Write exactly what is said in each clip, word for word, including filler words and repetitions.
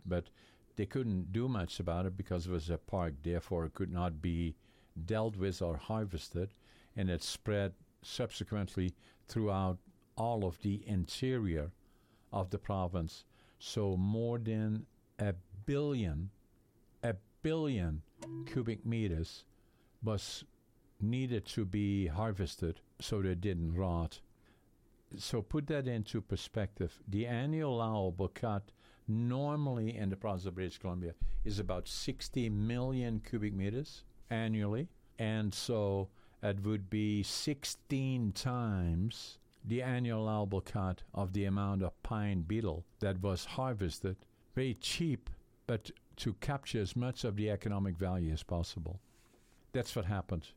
but they couldn't do much about it because it was a park, therefore it could not be dealt with or harvested, and it spread subsequently throughout all of the interior of the province. So more than a billion, a billion cubic meters was needed to be harvested so they didn't rot. So put that into perspective. The annual allowable cut normally in the province of British Columbia is about sixty million cubic meters annually. And so it would be sixteen times the annual allowable cut of the amount of pine beetle that was harvested. Very cheap, but to capture as much of the economic value as possible. That's what happened.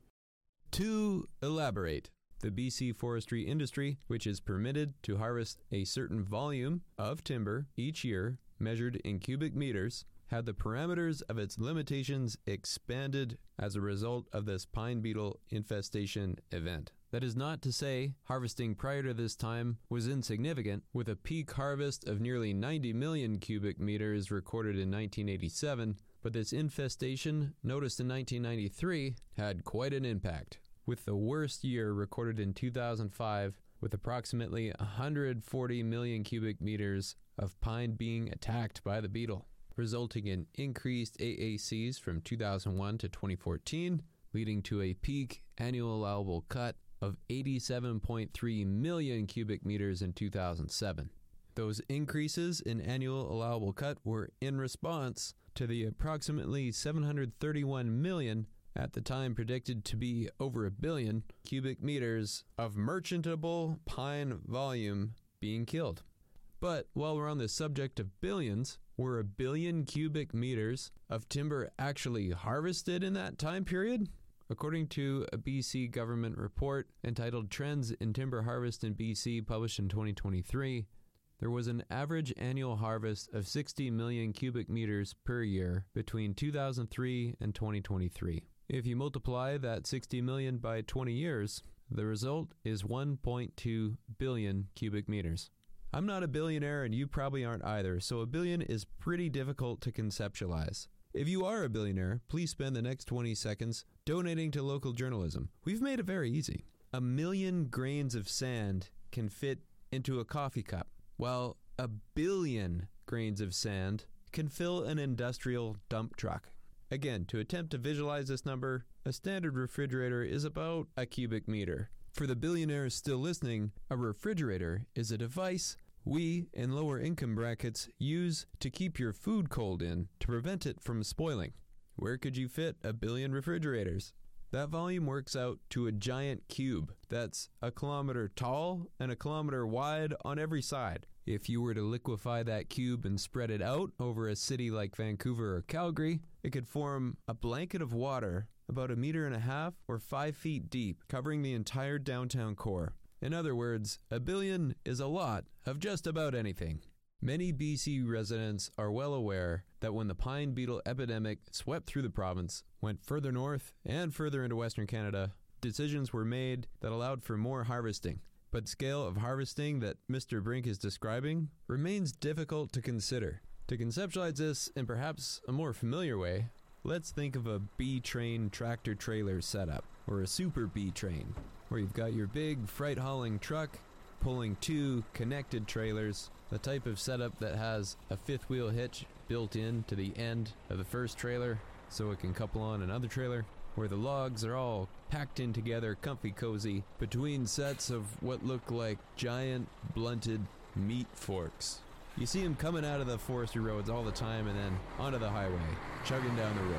To elaborate, the B C forestry industry, which is permitted to harvest a certain volume of timber each year, measured in cubic meters, had the parameters of its limitations expanded as a result of this pine beetle infestation event. That is not to say harvesting prior to this time was insignificant, with a peak harvest of nearly ninety million cubic meters recorded in nineteen eighty-seven, but this infestation, noticed in nineteen ninety-three, had quite an impact, with the worst year recorded in two thousand five, with approximately one hundred forty million cubic meters of pine being attacked by the beetle, resulting in increased A A Cs from two thousand one to twenty fourteen, leading to a peak annual allowable cut of eighty-seven point three million cubic meters in two thousand seven. Those increases in annual allowable cut were in response to the approximately seven hundred thirty-one million, at the time predicted to be over a billion, cubic meters of merchantable pine volume being killed. But while we're on the subject of billions, were a billion cubic meters of timber actually harvested in that time period? According to a B C government report entitled Trends in Timber Harvest in B C, published in twenty twenty-three, there was an average annual harvest of sixty million cubic meters per year between two thousand three and twenty twenty-three. If you multiply that sixty million by twenty years, the result is one point two billion cubic meters. I'm not a billionaire and you probably aren't either, so a billion is pretty difficult to conceptualize. If you are a billionaire, please spend the next twenty seconds donating to local journalism. We've made it very easy. A million grains of sand can fit into a coffee cup, while a billion grains of sand can fill an industrial dump truck. Again, to attempt to visualize this number, a standard refrigerator is about a cubic meter. For the billionaires still listening, a refrigerator is a device we, in lower income brackets, use to keep your food cold in to prevent it from spoiling. Where could you fit a billion refrigerators? That volume works out to a giant cube that's a kilometer tall and a kilometer wide on every side. If you were to liquefy that cube and spread it out over a city like Vancouver or Calgary, it could form a blanket of water about a meter and a half or five feet deep, covering the entire downtown core. In other words, a billion is a lot of just about anything. Many B C residents are well aware that when the pine beetle epidemic swept through the province, went further north and further into Western Canada, decisions were made that allowed for more harvesting. But scale of harvesting that Mister Brink is describing remains difficult to consider. To conceptualize this in perhaps a more familiar way, let's think of a B-train tractor trailer setup, or a super B-train, where you've got your big freight hauling truck pulling two connected trailers, the type of setup that has a fifth wheel hitch built in to the end of the first trailer so it can couple on another trailer, where the logs are all packed in together comfy cozy between sets of what look like giant blunted meat forks. You see them coming out of the forestry roads all the time and then onto the highway, chugging down the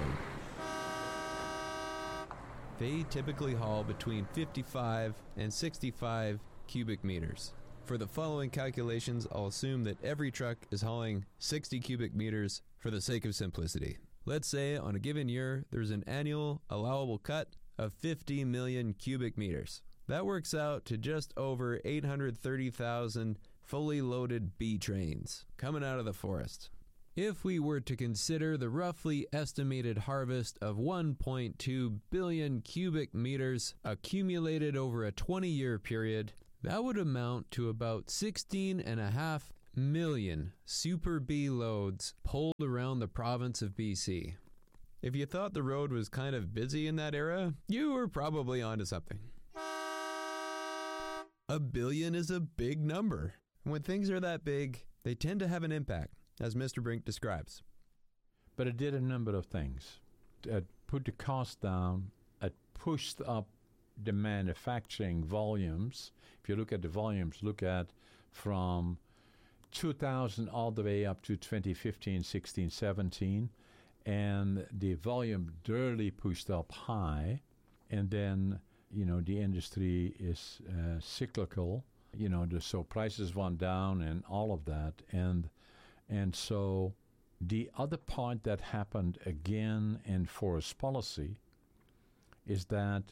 road. They typically haul between fifty-five and sixty-five cubic meters. For the following calculations, I'll assume that every truck is hauling sixty cubic meters for the sake of simplicity. Let's say on a given year, there's an annual allowable cut of fifty million cubic meters. That works out to just over eight hundred thirty thousand fully loaded B trains coming out of the forest. If we were to consider the roughly estimated harvest of one point two billion cubic meters accumulated over a twenty-year period, that would amount to about sixteen and a half million Super B loads pulled around the province of B C. If you thought the road was kind of busy in that era, you were probably onto something. A billion is a big number. And when things are that big, they tend to have an impact, as Mister Brink describes. But it did a number of things. It put the cost down. It pushed up the manufacturing volumes. If you look at the volumes, look at from two thousand all the way up to twenty fifteen, sixteen, seventeen. And the volume really pushed up high. And then, you know, the industry is uh, cyclical. You know, the, so prices went down and all of that. And and so the other part that happened again in forest policy is that,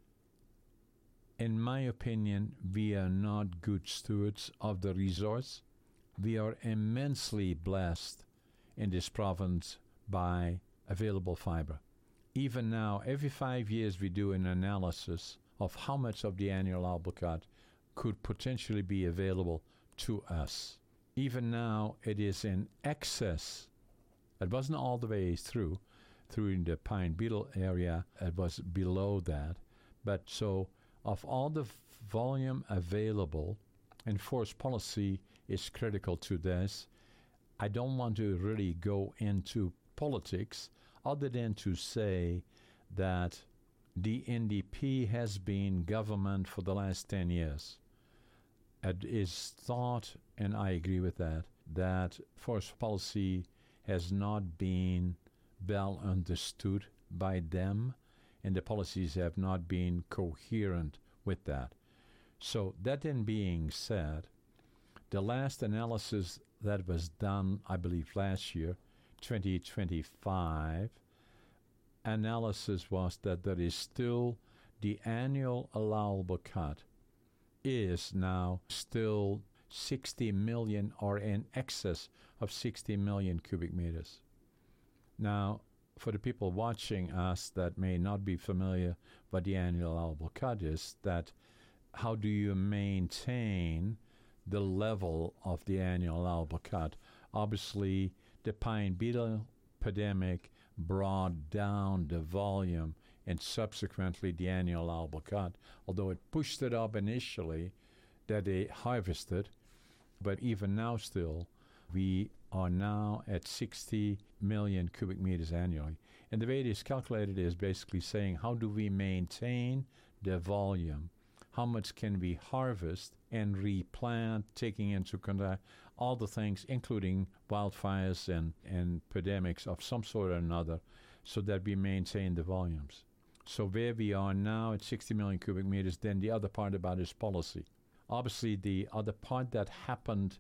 in my opinion, we are not good stewards of the resource. We are immensely blessed in this province by available fiber. Even now, every five years we do an analysis of how much of the annual allowable cut could potentially be available to us. Even now, it is in excess. It wasn't all the way through, through in the pine beetle area. It was below that. But so, of all the f- volume available, and forest policy is critical to this, I don't want to really go into politics other than to say that the N D P has been government for the last ten years. It is thought, and I agree with that, that forest policy has not been well understood by them, and the policies have not been coherent with that. So that then being said, the last analysis that was done, I believe last year, twenty twenty-five, analysis was that there is still the annual allowable cut is now still sixty million or in excess of sixty million cubic meters. Now, for the people watching us that may not be familiar what the annual allowable cut is, that how do you maintain the level of the annual allowable cut? Obviously, the pine beetle epidemic brought down the volume and subsequently the annual allowable cut, although it pushed it up initially that they harvested. But even now still, we are now at sixty million cubic meters annually. And the way it is calculated is basically saying, how do we maintain the volume? How much can we harvest and replant, taking into account all the things, including wildfires and, and epidemics of some sort or another, so that we maintain the volumes. So where we are now at sixty million cubic meters, then the other part about is policy. Obviously, the other part that happened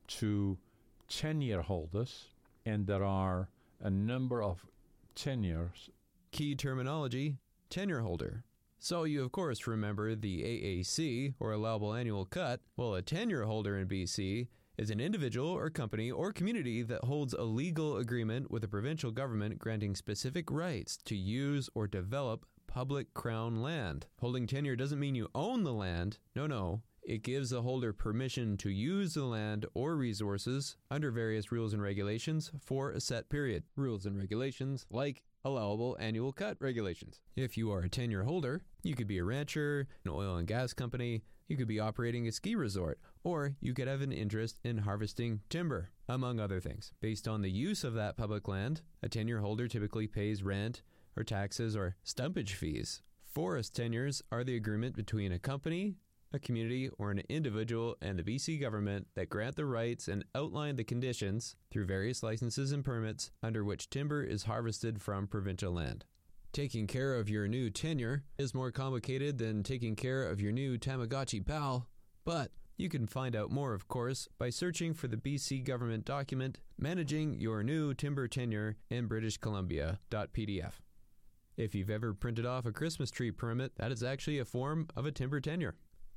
to tenure holders, and there are a number of tenures. Key terminology, tenure holder. So you, of course, remember the A A C, or allowable annual cut. Well, a tenure holder in B C is an individual or company or community that holds a legal agreement with a provincial government granting specific rights to use or develop public crown land. Holding tenure doesn't mean you own the land. No, no. It gives the holder permission to use the land or resources under various rules and regulations for a set period. Rules and regulations like allowable annual cut regulations. If you are a tenure holder, you could be a rancher, an oil and gas company, you could be operating a ski resort, or you could have an interest in harvesting timber, among other things. Based on the use of that public land, a tenure holder typically pays rent or taxes or stumpage fees. Forest tenures are the agreement between a company, a community, or an individual and the B C government that grant the rights and outline the conditions through various licenses and permits under which timber is harvested from provincial land. Taking care of your new tenure is more complicated than taking care of your new Tamagotchi pal, but you can find out more, of course, by searching for the B C government document Managing Your New Timber Tenure in British Columbia.pdf. If you've ever printed off a Christmas tree permit, that is actually a form of a timber tenure.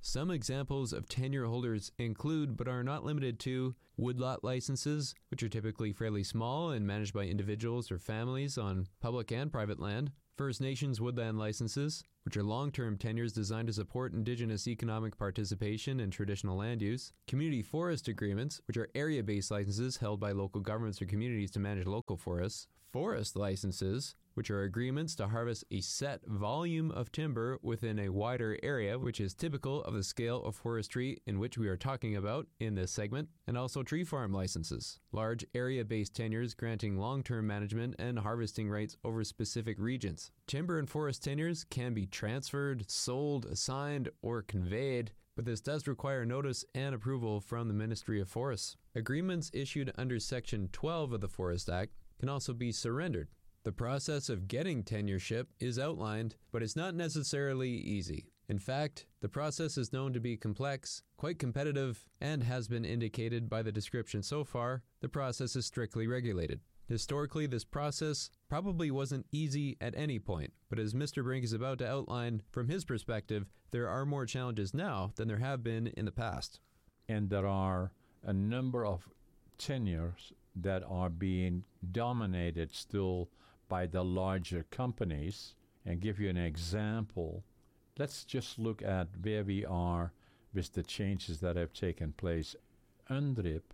Some examples of tenure holders include, but are not limited to, woodlot licenses, which are typically fairly small and managed by individuals or families on public and private land, First Nations woodland licenses, which are long-term tenures designed to support Indigenous economic participation in traditional land use, community forest agreements, which are area-based licenses held by local governments or communities to manage local forests, forest licenses, which are agreements to harvest a set volume of timber within a wider area, which is typical of the scale of forestry in which we are talking about in this segment, and also tree farm licenses, large area-based tenures granting long-term management and harvesting rights over specific regions. Timber and forest tenures can be transferred, sold, assigned, or conveyed, but this does require notice and approval from the Ministry of Forests. Agreements issued under Section twelve of the Forest Act can also be surrendered. The process of getting tenureship is outlined, but it's not necessarily easy. In fact, the process is known to be complex, quite competitive, and has been indicated by the description so far, the process is strictly regulated. Historically, this process probably wasn't easy at any point, but as Mister Brink is about to outline, from his perspective, there are more challenges now than there have been in the past. And there are a number of tenures that are being dominated still by the larger companies. And give you an example, let's just look at where we are with the changes that have taken place. UNDRIP,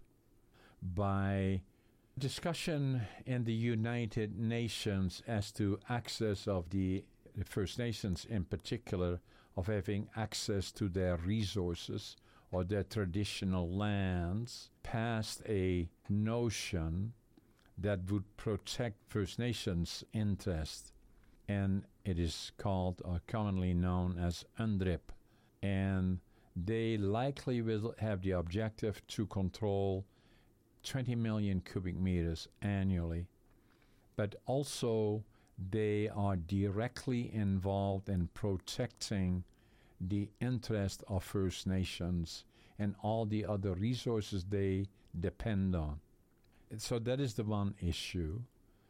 by discussion in the United Nations as to access of the First Nations in particular, of having access to their resources or their traditional lands, passed a notion that would protect First Nations interests, and it is called or commonly known as UNDRIP, and they likely will have the objective to control twenty million cubic meters annually, but also they are directly involved in protecting the interest of First Nations and all the other resources they depend on. So that is the one issue.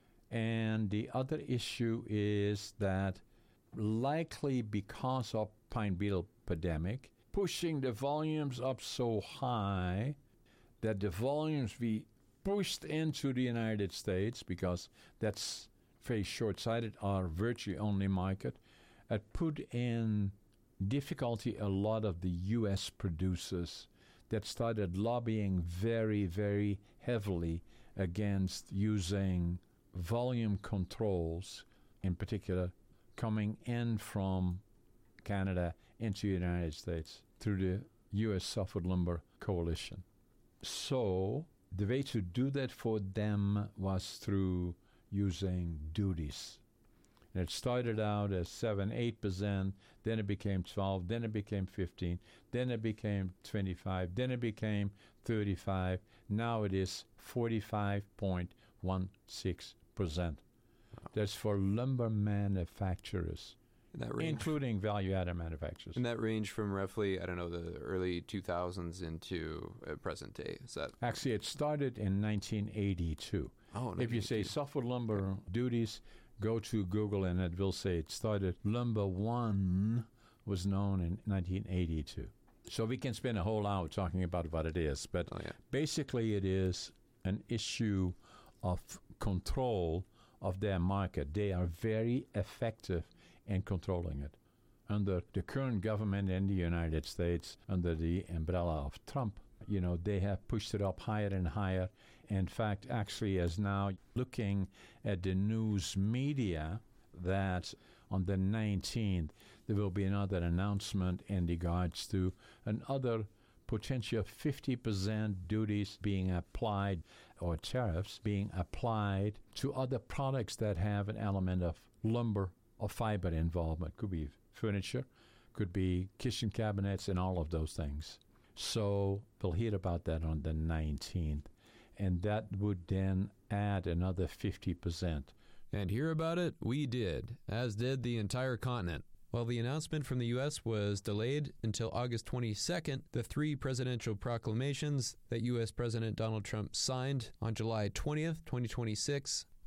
And the other issue is that likely because of pine beetle epidemic, pushing the volumes up so high that the volumes we pushed into the United States, because that's very short-sighted, our virtually only market, it put in difficulty a lot of the U S producers that started lobbying very, very heavily against using volume controls, in particular coming in from Canada into the United States through the U S Softwood Lumber Coalition. So the way to do that for them was through using duties. And it started out as seven, eight percent, then it became twelve, then it became fifteen, then it became twenty-five, then it became thirty-five. Now it is forty-five point one six percent. Wow. That's for lumber manufacturers, that range, including value-added manufacturers. And that range from roughly, I don't know, the early two thousands into uh, present day. Is that actually, it started in nineteen eighty-two. Oh, if you say softwood lumber duties, go to Google and it will say it started. Lumber One was known in nineteen eighty-two. So we can spend a whole hour talking about what it is, but oh, yeah. basically it is an issue of control of their market. They are very effective in controlling it. Under the current government in the United States, under the umbrella of Trump, you know, they have pushed it up higher and higher. In fact, actually, as now looking at the news media, that on the nineteenth, there will be another announcement in regards to another potential fifty percent duties being applied, or tariffs being applied to other products that have an element of lumber or fiber involvement. Could be furniture, could be kitchen cabinets, and all of those things. So we'll hear about that on the nineteenth. And that would then add another fifty percent. And hear about it we did, as did the entire continent. While the announcement from the U S was delayed until August twenty-second, the three presidential proclamations that U S President Donald Trump signed on July twentieth, twenty twenty-six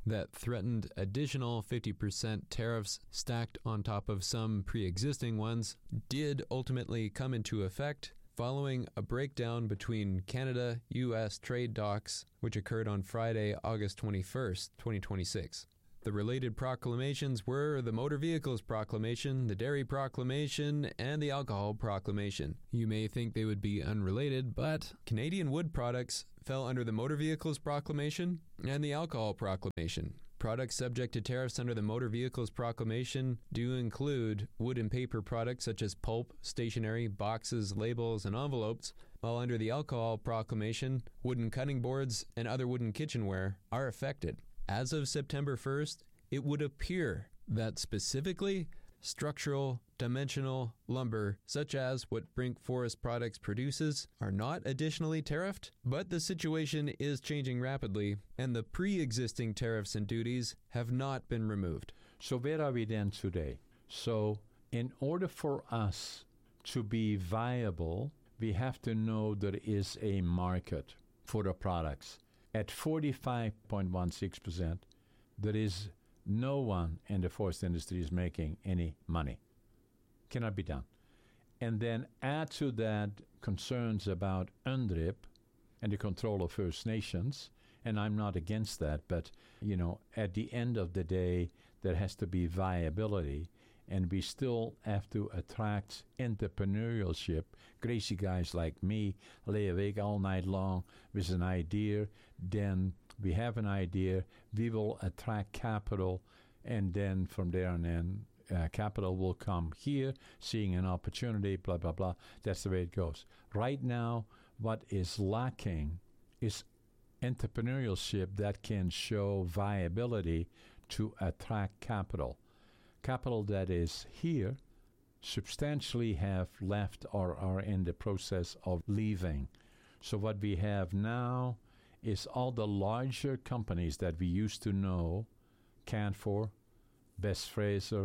that threatened additional fifty percent tariffs stacked on top of some pre-existing ones did ultimately come into effect following a breakdown between Canada U S trade talks, which occurred on Friday, August twenty-first, twenty twenty-six. The related proclamations were the Motor Vehicles Proclamation, the Dairy Proclamation, and the Alcohol Proclamation. You may think they would be unrelated, but Canadian wood products fell under the Motor Vehicles Proclamation and the Alcohol Proclamation. Products subject to tariffs under the Motor Vehicles Proclamation do include wood and paper products such as pulp, stationery, boxes, labels, and envelopes, while under the Alcohol Proclamation, wooden cutting boards and other wooden kitchenware are affected. As of September first, it would appear that specifically structural, dimensional lumber, such as what Brink Forest Products produces, are not additionally tariffed, but the situation is changing rapidly, and the pre-existing tariffs and duties have not been removed. So where are we then today? So in order for us to be viable, we have to know there is a market for the products. At forty-five point one six percent, there is no one in the forest industry is making any money. Cannot be done. And then add to that concerns about U N D R I P and the control of First Nations, and I'm not against that, but, you know, at the end of the day, there has to be viability, and we still have to attract entrepreneurship. Crazy guys like me lay awake all night long with an idea, then we have an idea, we will attract capital, and then from there on in, uh, capital will come here, seeing an opportunity, blah, blah, blah. That's the way it goes. Right now, what is lacking is entrepreneurship that can show viability to attract capital. Capital that is here substantially have left or are in the process of leaving. So what we have now is all the larger companies that we used to know, Canfor, Best Fraser,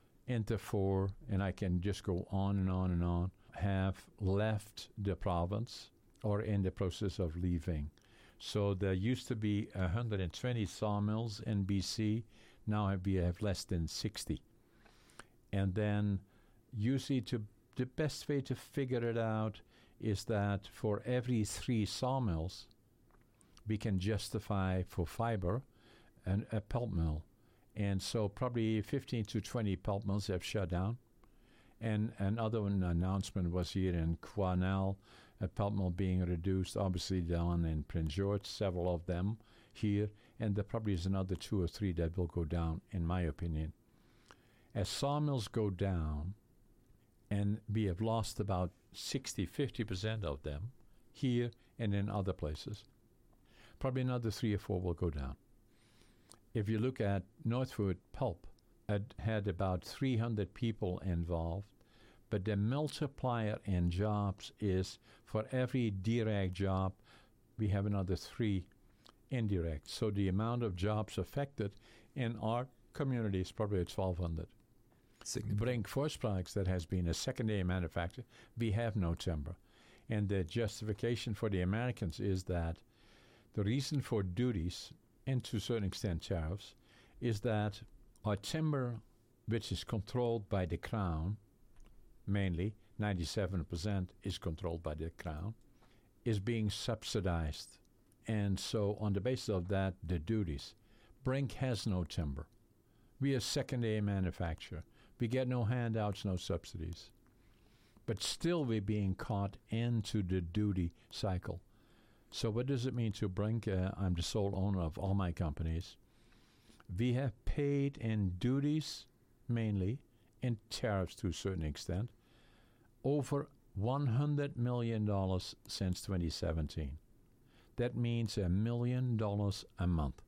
Interfor, and I can just go on and on and on, have left the province or in the process of leaving. So there used to be one hundred twenty sawmills in B C. Now we have less than sixty. And then usually to the best way to figure it out is that for every three sawmills, we can justify for fiber an, a pulp mill. And so probably fifteen to twenty pulp mills have shut down. And another one announcement was here in Quesnel, a pulp mill being reduced, obviously down in Prince George, several of them here. And there probably is another two or three that will go down, in my opinion. As sawmills go down, and we have lost about sixty, fifty percent of them here and in other places, probably another three or four will go down. If you look at Northwood Pulp, it had about three hundred people involved, but the multiplier in jobs is for every direct job, we have another three indirect. So the amount of jobs affected in our community is probably twelve hundred. Brink Forest Products, that has been a secondary manufacturer, we have no timber. And the justification for the Americans is that the reason for duties, and to a certain extent tariffs, is that our timber, which is controlled by the Crown, mainly, ninety-seven percent is controlled by the Crown, is being subsidized. And so on the basis of that, the duties. Brink has no timber. We are a secondary manufacturer. We get no handouts, no subsidies. But still we're being caught into the duty cycle. So what does it mean to Brink? Uh, I'm the sole owner of all my companies. We have paid in duties, mainly, in tariffs to a certain extent, over one hundred million dollars since twenty seventeen. That means a million dollars a month,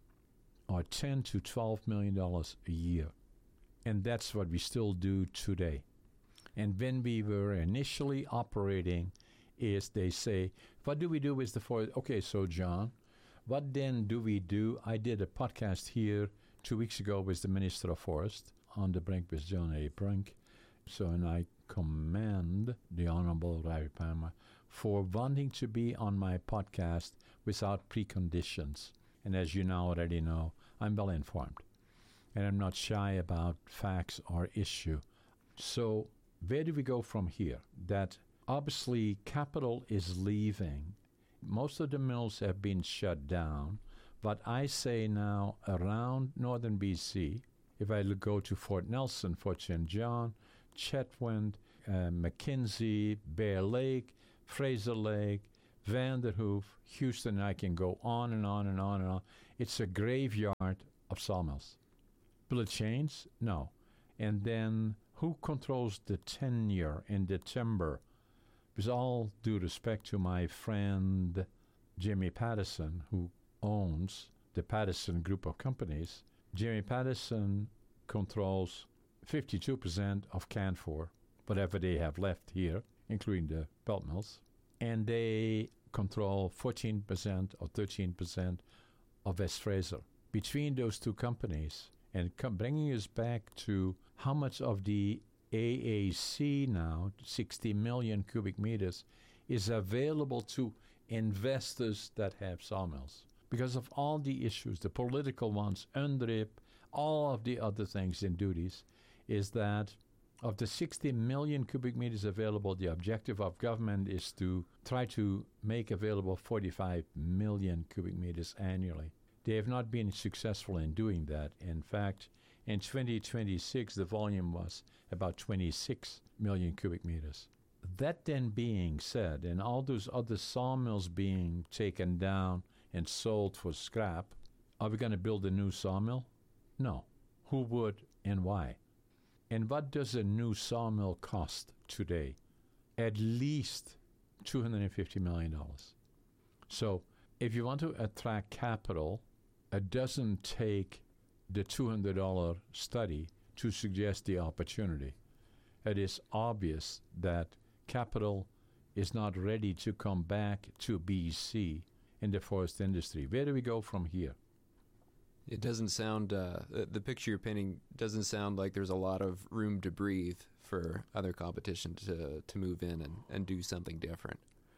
or ten to twelve million dollars a year. And that's what we still do today. And when we were initially operating, is they say, what do we do with the forest? Okay, so John, what then do we do? I did a podcast here two weeks ago with the Minister of Forest on the Brink with John A. Brink. So, and I commend the Honorable Larry Palmer for wanting to be on my podcast without preconditions. And as you now already know, I'm well informed. And I'm not shy about facts or issue. So where do we go from here? That obviously capital is leaving. Most of the mills have been shut down. But I say now around northern B C, if I look- go to Fort Nelson, Fort Saint John, Chetwynd, uh, McKinsey, Bear Lake, Fraser Lake, Vanderhoof, Houston, I can go on and on and on and on. It's a graveyard of sawmills. Will it change? No. And then who controls the tenure and the timber? With all due respect to my friend Jimmy Patterson, who owns the Patterson Group of companies, Jimmy Patterson controls fifty-two percent of Canfor, whatever they have left here, including the pulp mills, and they control fourteen percent or thirteen percent of West Fraser. Between those two companies, and com- bringing us back to how much of the A A C now, sixty million cubic meters, is available to investors that have sawmills. Because of all the issues, the political ones, UNDRIP, all of the other things and duties, is that of the sixty million cubic meters available, the objective of government is to try to make available forty-five million cubic meters annually. They have not been successful in doing that. In fact, in twenty twenty-six, the volume was about twenty-six million cubic meters. That then being said, and all those other sawmills being taken down and sold for scrap, are we going to build a new sawmill? No. Who would and why? And what does a new sawmill cost today? At least two hundred fifty million dollars. So if you want to attract capital, it doesn't take the two hundred dollars study to suggest the opportunity. It is obvious that capital is not ready to come back to B C in the forest industry. Where do we go from here? It doesn't sound, uh, the, the picture you're painting doesn't sound like there's a lot of room to breathe for other competition to, to move in and, and do something different.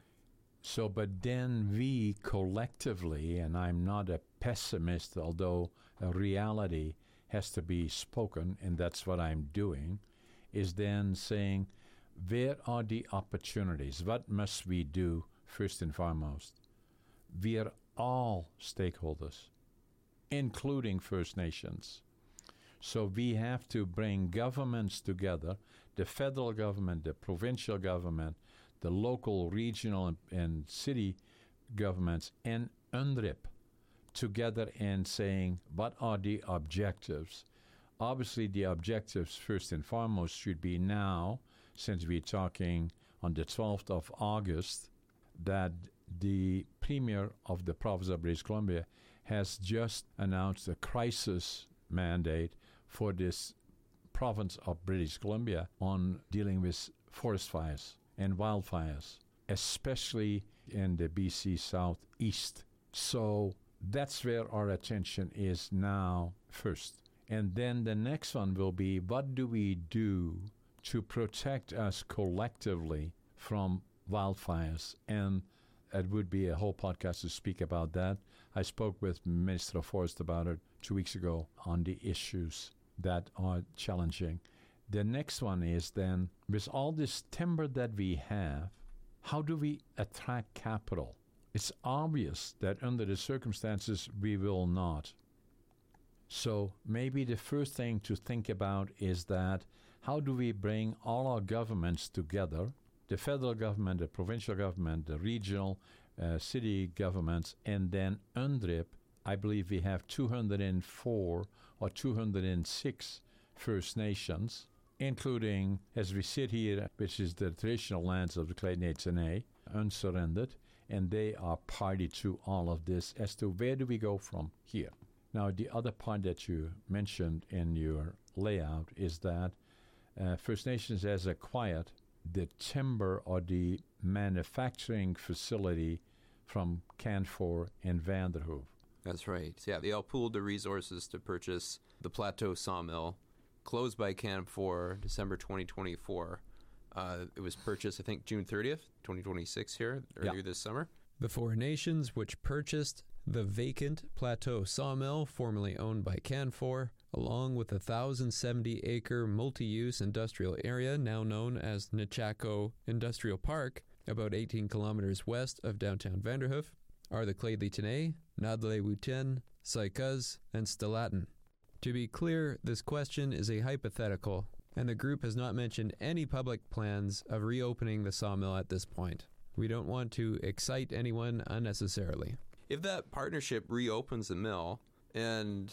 So, but then we collectively, and I'm not a pessimist, although a reality has to be spoken, and that's what I'm doing, is then saying, where are the opportunities? What must we do first and foremost? We are all stakeholders, including First Nations. So we have to bring governments together, the federal government, the provincial government, the local, regional, and, and city governments, and UNDRIP together and saying, what are the objectives? Obviously, the objectives, first and foremost, should be now, since we're talking on the twelfth of August, that the Premier of the province of British Columbia has just announced a crisis mandate for this province of British Columbia on dealing with forest fires and wildfires, especially in the B C Southeast. So that's where our attention is now first. And then the next one will be, what do we do to protect us collectively from wildfires? And it would be a whole podcast to speak about that. I spoke with Minister of Forest about it two weeks ago on the issues that are challenging. The next one is then, with all this timber that we have, how do we attract capital? It's obvious that under the circumstances, we will not. So maybe the first thing to think about is that, how do we bring all our governments together, the federal government, the provincial government, the regional, uh, city governments, and then UNDRIP. I believe we have two hundred four or two hundred six First Nations, including, as we sit here, which is the traditional lands of the Clayton-Nez-Sene, unsurrendered, and they are party to all of this as to where do we go from here. Now, the other part that you mentioned in your layout is that uh, First Nations has acquired the timber or the manufacturing facility from Canfor and Vanderhoof. That's right. Yeah, they all pooled their resources to purchase the Plateau Sawmill, closed by Canfor December twenty twenty-four. Uh, it was purchased, I think, June thirtieth, twenty twenty-six here, earlier yeah. this summer. The four nations which purchased The vacant Plateau Sawmill, formerly owned by Canfor, along with a one thousand seventy acre multi-use industrial area now known as Nechako Industrial Park, about eighteen kilometers west of downtown Vanderhoof, are the Clydley-Tenay, Nadle-Wuten, Saikuz, and Stellatin. To be clear, this question is a hypothetical, and the group has not mentioned any public plans of reopening the sawmill at this point. We don't want to excite anyone unnecessarily. If that partnership reopens the mill and